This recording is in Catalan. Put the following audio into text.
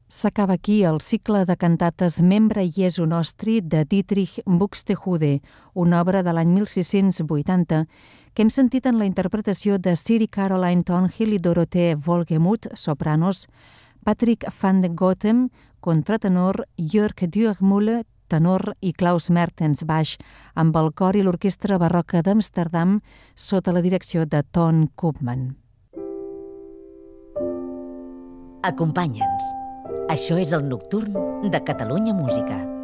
S'acaba aquí el cicle de cantates Membre Jesu Nostri de Dietrich Buxtehude, una obra de l'any 1680 que hem sentit en la interpretació de Siri Caroline Thornhill i Dorothee Wohlgemuth, sopranos, Patrick van den Gotem, contratenor, Jörg Duurmühle, tenor i Klaus Mertens, baix, amb el cor i l'orquestra barroca d'Amsterdam sota la direcció de Ton Koopman. Acompanya'ns. Això és el Nocturn de Catalunya Música.